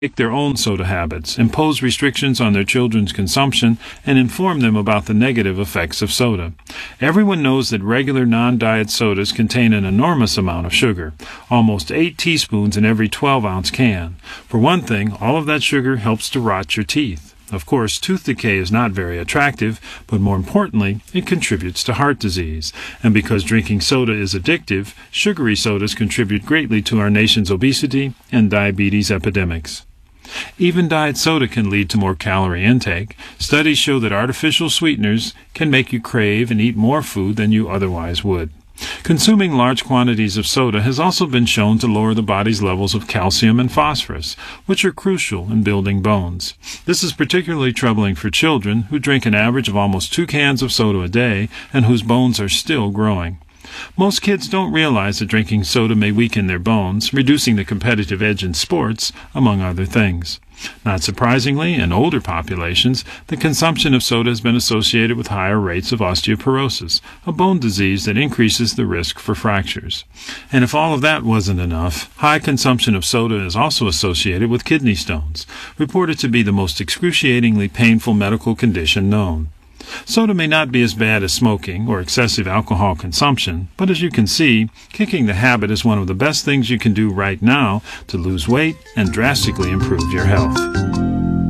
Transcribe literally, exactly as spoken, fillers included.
Make their own soda habits, impose restrictions on their children's consumption, and inform them about the negative effects of soda. Everyone knows that regular non-diet sodas contain an enormous amount of sugar, almost eight teaspoons in every twelve-ounce can. For one thing, all of that sugar helps to rot your teeth. Of course, tooth decay is not very attractive, but more importantly, it contributes to heart disease. And because drinking soda is addictive, sugary sodas contribute greatly to our nation's obesity and diabetes epidemics. Even diet soda can lead to more calorie intake. Studies show that artificial sweeteners can make you crave and eat more food than you otherwise would. Consuming large quantities of soda has also been shown to lower the body's levels of calcium and phosphorus, which are crucial in building bones. This is particularly troubling for children who drink an average of almost two cans of soda a day and whose bones are still growing. Most kids don't realize that drinking soda may weaken their bones, reducing the competitive edge in sports, among other things. Not surprisingly, in older populations, the consumption of soda has been associated with higher rates of osteoporosis, a bone disease that increases the risk for fractures. And if all of that wasn't enough, high consumption of soda is also associated with kidney stones, reported to be the most excruciatingly painful medical condition known. Soda may not be as bad as smoking or excessive alcohol consumption, but as you can see, kicking the habit is one of the best things you can do right now to lose weight and drastically improve your health.